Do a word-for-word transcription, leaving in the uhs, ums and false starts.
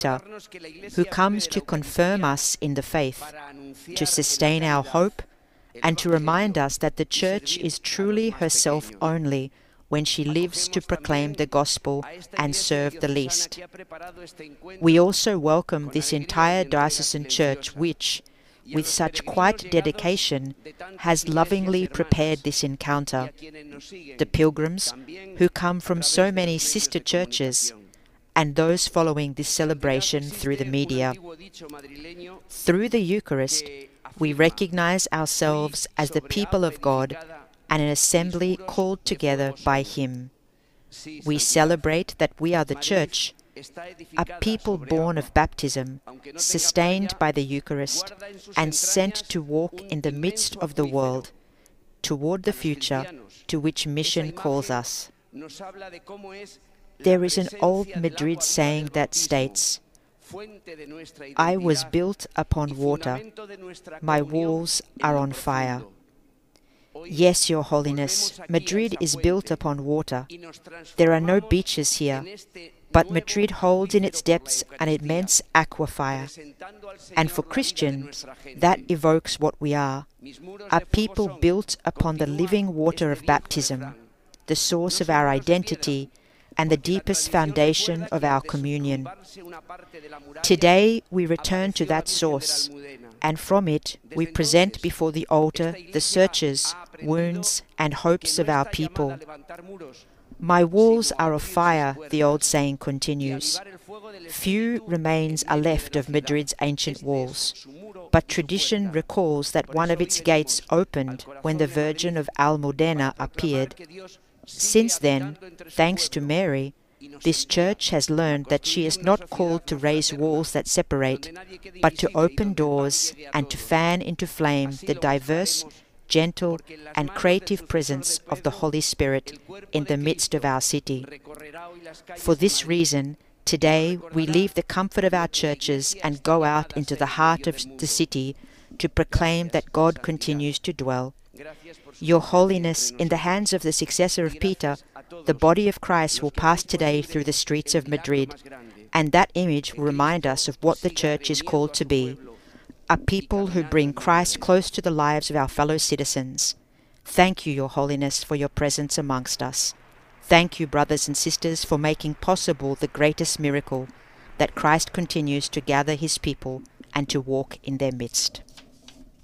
who comes to confirm us in the faith, to sustain our hope, and to remind us that the Church is truly herself only when she lives to proclaim the gospel and serve the least. We also welcome this entire diocesan church which, with such quiet dedication, has lovingly prepared this encounter, the pilgrims who come from so many sister churches, and those following this celebration through the media. Through the Eucharist, we recognize ourselves as the people of God and an assembly called together by Him. We celebrate that we are the Church, a people born of baptism, sustained by the Eucharist, and sent to walk in the midst of the world, toward the future to which mission calls us. There is an old Madrid saying that states, "I was built upon water, my walls are on fire." Yes, Your Holiness, Madrid is built upon water. There are no beaches here, but Madrid holds in its depths an immense aquifer. And for Christians, that evokes what we are, a people built upon the living water of baptism, the source of our identity and the deepest foundation of our communion. Today we return to that source, and from it we present before the altar the searches, wounds, and hopes of our people. My walls are of fire, the old saying continues. Few remains are left of Madrid's ancient walls, but tradition recalls that one of its gates opened when the Virgin of Almudena appeared. Since then, thanks to Mary, this church has learned that she is not called to raise walls that separate, but to open doors and to fan into flame the diverse, gentle, and creative presence of the Holy Spirit in the midst of our city. For this reason, today we leave the comfort of our churches and go out into the heart of the city to proclaim that God continues to dwell. Your Holiness, in the hands of the successor of Peter, the body of Christ will pass today through the streets of Madrid, and that image will remind us of what the Church is called to be, a people who bring Christ close to the lives of our fellow citizens. Thank you, Your Holiness, for your presence amongst us. Thank you, brothers and sisters, for making possible the greatest miracle, that Christ continues to gather his people and to walk in their midst.